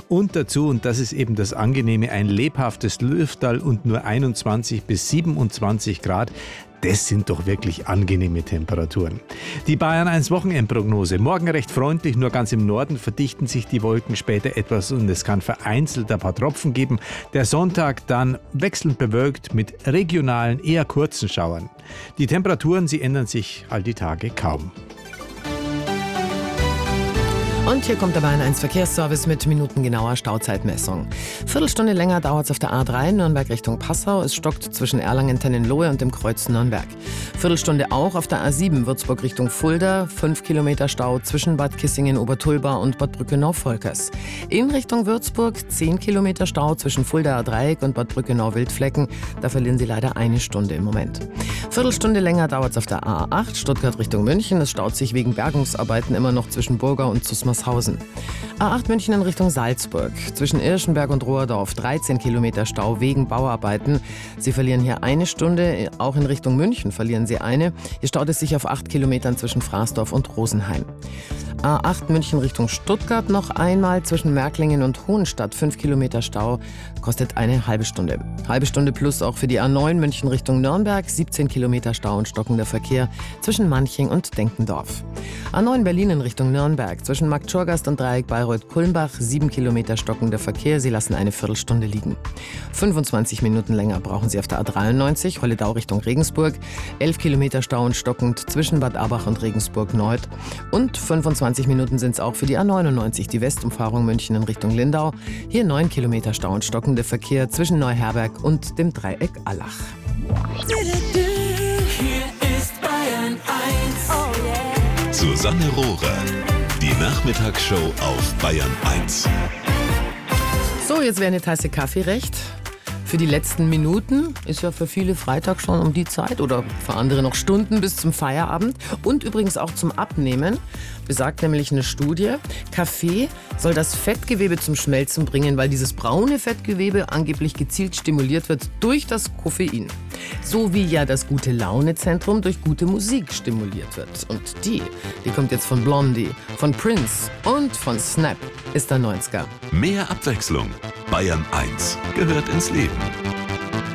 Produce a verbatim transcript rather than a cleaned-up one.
Und dazu, und das ist eben das Angenehme, ein lebhaftes Lüfterl und nur einundzwanzig bis siebenundzwanzig Grad. Das sind doch wirklich angenehme Temperaturen. Die Bayern eins Wochenendprognose. Morgen recht freundlich, nur ganz im Norden verdichten sich die Wolken später etwas und es kann vereinzelt ein paar Tropfen geben. Der Sonntag dann wechselnd bewölkt mit regionalen, eher kurzen Schauern. Die Temperaturen, sie ändern sich all die Tage kaum. Und hier kommt der Bayern eins Verkehrsservice mit minutengenauer Stauzeitmessung. Viertelstunde länger dauert es auf der A drei Nürnberg Richtung Passau. Es stockt zwischen Erlangen-Tennenlohe und dem Kreuz Nürnberg. Viertelstunde auch auf der A sieben Würzburg Richtung Fulda. Fünf Kilometer Stau zwischen Bad Kissingen-Obertulba und Bad Brückenau-Volkers. In Richtung Würzburg zehn Kilometer Stau zwischen Fuldaer Dreieck und Bad Brückenau-Wildflecken. Da verlieren Sie leider eine Stunde im Moment. Viertelstunde länger dauert es auf der A acht Stuttgart Richtung München. Es staut sich wegen Bergungsarbeiten immer noch zwischen Burgau und Zusmarshausen. A acht München in Richtung Salzburg. Zwischen Irschenberg und Rohrdorf dreizehn Kilometer Stau wegen Bauarbeiten. Sie verlieren hier eine Stunde. Auch in Richtung München verlieren Sie eine. Hier staut es sich auf acht Kilometern zwischen Fraßdorf und Rosenheim. A acht München Richtung Stuttgart noch einmal zwischen Märklingen und Hohenstadt. fünf Kilometer Stau kostet eine halbe Stunde. Halbe Stunde plus auch für die A neun München Richtung Nürnberg. siebzehn Kilometer Stau und stockender Verkehr zwischen Manching und Denkendorf. A neun Berlin in Richtung Nürnberg. Zwischen Marktschorgast und Dreieck Bayreuth-Kulmbach. sieben Kilometer stockender Verkehr. Sie lassen eine Viertelstunde liegen. fünfundzwanzig Minuten länger brauchen Sie auf der A dreiundneunzig Holledau Richtung Regensburg. elf Kilometer Stau und stockend zwischen Bad Abach und Regensburg-Nord. Und fünfundzwanzig Minuten sind es auch für die A neunundneunzig, die Westumfahrung München in Richtung Lindau. Hier neun Kilometer Stau und stockender Verkehr zwischen Neuherberg und dem Dreieck Allach. Hier ist Bayern eins. Oh yeah. Susanne Rohrer, die Nachmittagsshow auf Bayern eins. So, jetzt wäre eine Tasse Kaffee recht. Für die letzten Minuten ist ja für viele Freitag schon um die Zeit oder für andere noch Stunden bis zum Feierabend. Und übrigens auch zum Abnehmen, besagt nämlich eine Studie, Kaffee soll das Fettgewebe zum Schmelzen bringen, weil dieses braune Fettgewebe angeblich gezielt stimuliert wird durch das Koffein. So wie ja das Gute-Laune-Zentrum durch gute Musik stimuliert wird. Und die, die kommt jetzt von Blondie, von Prince und von Snap, ist der neunziger. Mehr Abwechslung. Bayern eins gehört ins Leben.